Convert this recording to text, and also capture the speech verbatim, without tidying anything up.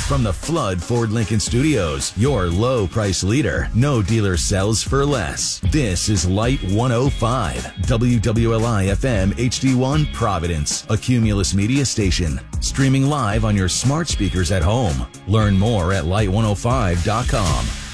from the Flood Ford Lincoln Studios, your low price leader. No dealer sells for less. This is Light one oh five, W W L I F M H D one Providence, a Cumulus Media station. Streaming live on your smart speakers at home. Learn more at light one oh five dot com.